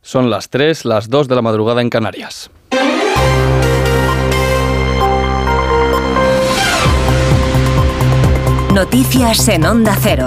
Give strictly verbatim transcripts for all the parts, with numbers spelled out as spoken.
Son las tres, las dos de la madrugada en Canarias. Noticias en Onda Cero.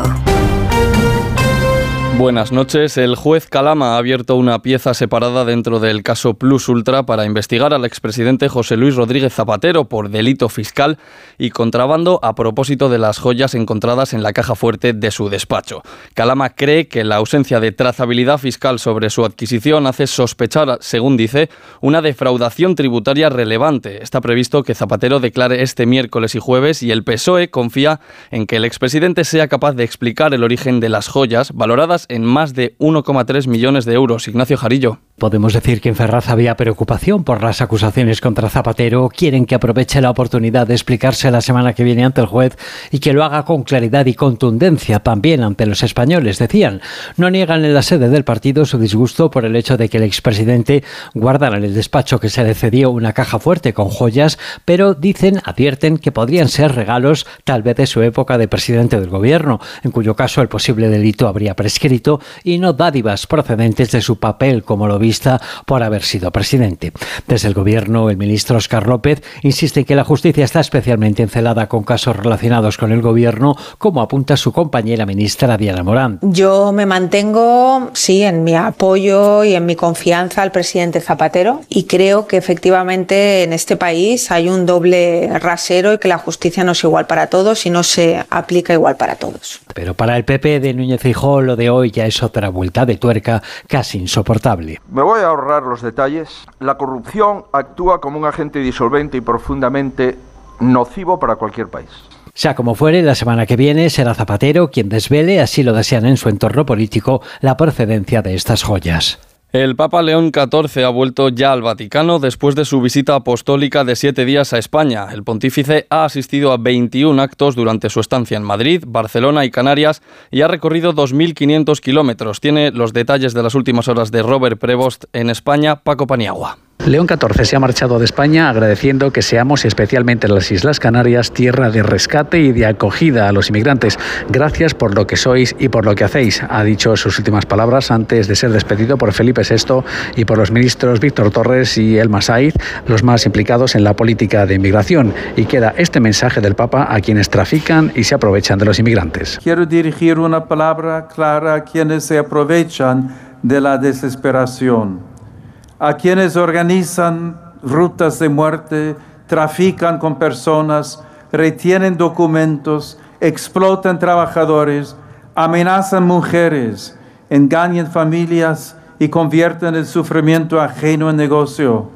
Buenas noches. El juez Calama ha abierto una pieza separada dentro del caso Plus Ultra para investigar al expresidente José Luis Rodríguez Zapatero por delito fiscal y contrabando a propósito de las joyas encontradas en la caja fuerte de su despacho. Calama cree que la ausencia de trazabilidad fiscal sobre su adquisición hace sospechar, según dice, una defraudación tributaria relevante. Está previsto que Zapatero declare este miércoles y jueves y el P S O E confía en que el expresidente sea capaz de explicar el origen de las joyas valoradas en más de uno coma tres millones de euros. Ignacio Jarillo. Podemos decir que en Ferraz había preocupación por las acusaciones contra Zapatero. Quieren que aproveche la oportunidad de explicarse la semana que viene ante el juez y que lo haga con claridad y contundencia también ante los españoles, decían. No niegan en la sede del partido su disgusto por el hecho de que el expresidente guardara en el despacho que se le cedió una caja fuerte con joyas, pero dicen, advierten que podrían ser regalos tal vez de su época de presidente del gobierno, en cuyo caso el posible delito habría prescrito, y no dádivas procedentes de su papel como lo vista por haber sido presidente. Desde el gobierno, el ministro Óscar López insiste en que la justicia está especialmente encelada con casos relacionados con el gobierno, como apunta su compañera ministra Diana Morán. Yo me mantengo, sí, en mi apoyo y en mi confianza al presidente Zapatero y creo que efectivamente en este país hay un doble rasero y que la justicia no es igual para todos y no se aplica igual para todos. Pero para el P P de Núñez Feijóo lo de hoy ya es otra vuelta de tuerca casi insoportable. Me voy a ahorrar los detalles. La corrupción actúa como un agente disolvente y profundamente nocivo para cualquier país. Sea como fuere, la semana que viene será Zapatero quien desvele, así lo desean en su entorno político, la procedencia de estas joyas. El Papa León catorce ha vuelto ya al Vaticano después de su visita apostólica de siete días a España. El pontífice ha asistido a veintiún actos durante su estancia en Madrid, Barcelona y Canarias y ha recorrido dos mil quinientos kilómetros. Tiene los detalles de las últimas horas de Robert Prevost en España, Paco Paniagua. León catorce se ha marchado de España agradeciendo que seamos, y especialmente en las Islas Canarias, tierra de rescate y de acogida a los inmigrantes. Gracias por lo que sois y por lo que hacéis, ha dicho sus últimas palabras antes de ser despedido por Felipe sexto y por los ministros Víctor Torres y Elma Saiz, los más implicados en la política de inmigración. Y queda este mensaje del Papa a quienes trafican y se aprovechan de los inmigrantes. Quiero dirigir una palabra clara a quienes se aprovechan de la desesperación, a quienes organizan rutas de muerte, trafican con personas, retienen documentos, explotan trabajadores, amenazan mujeres, engañan familias y convierten el sufrimiento ajeno en negocio.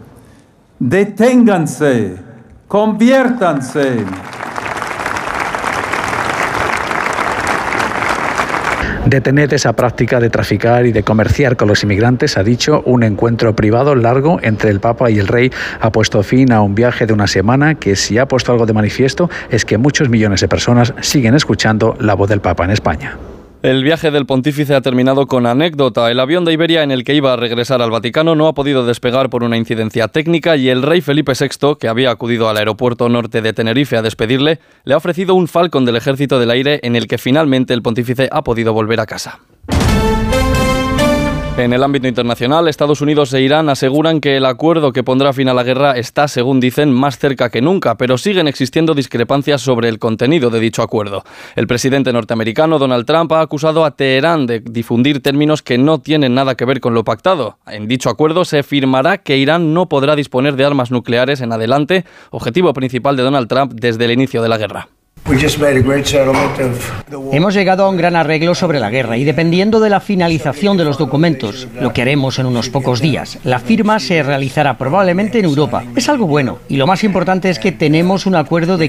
Deténganse, conviértanse. Detened esa práctica de traficar y de comerciar con los inmigrantes, ha dicho. Un encuentro privado largo entre el Papa y el Rey ha puesto fin a un viaje de una semana que, si ha puesto algo de manifiesto, es que muchos millones de personas siguen escuchando la voz del Papa en España. El viaje del pontífice ha terminado con anécdota. El avión de Iberia en el que iba a regresar al Vaticano no ha podido despegar por una incidencia técnica y el rey Felipe sexto, que había acudido al aeropuerto norte de Tenerife a despedirle, le ha ofrecido un Falcon del Ejército del Aire en el que finalmente el pontífice ha podido volver a casa. En el ámbito internacional, Estados Unidos e Irán aseguran que el acuerdo que pondrá fin a la guerra está, según dicen, más cerca que nunca, pero siguen existiendo discrepancias sobre el contenido de dicho acuerdo. El presidente norteamericano Donald Trump ha acusado a Teherán de difundir términos que no tienen nada que ver con lo pactado. En dicho acuerdo se firmará que Irán no podrá disponer de armas nucleares en adelante, objetivo principal de Donald Trump desde el inicio de la guerra. Hemos llegado a un gran arreglo sobre la guerra y dependiendo de la finalización de los documentos, lo que haremos en unos pocos días, la firma se realizará probablemente en Europa. Es algo bueno y lo más importante es que tenemos un acuerdo de